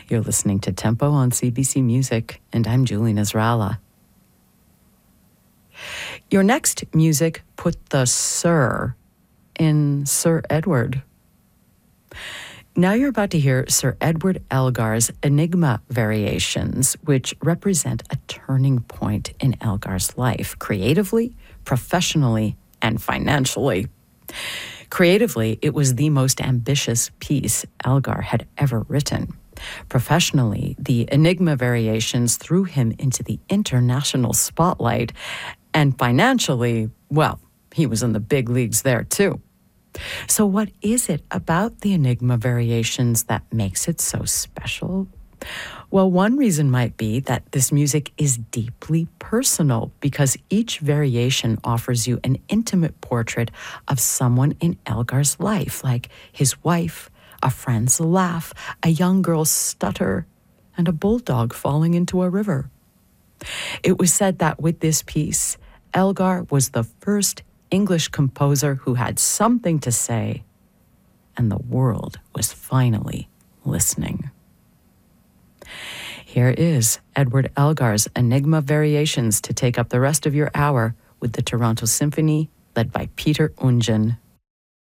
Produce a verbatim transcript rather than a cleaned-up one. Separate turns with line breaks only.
You're listening to Tempo on C B C Music, and I'm Julie Nasrallah. Your next music put the Sir in Sir Edward. Now you're about to hear Sir Edward Elgar's Enigma Variations, which represent a turning point in Elgar's life, creatively, professionally, and financially. Creatively, it was the most ambitious piece Elgar had ever written. Professionally, the Enigma Variations threw him into the international spotlight, and financially, well, he was in the big leagues there too. So what is it about the Enigma Variations that makes it so special? Well, one reason might be that this music is deeply personal because each variation offers you an intimate portrait of someone in Elgar's life, like his wife, a friend's laugh, a young girl's stutter, and a bulldog falling into a river. It was said that with this piece, Elgar was the first English composer who had something to say, and the world was finally listening. Here is Edward Elgar's Enigma Variations to take up the rest of your hour with the Toronto Symphony, led by Peter Oundjian.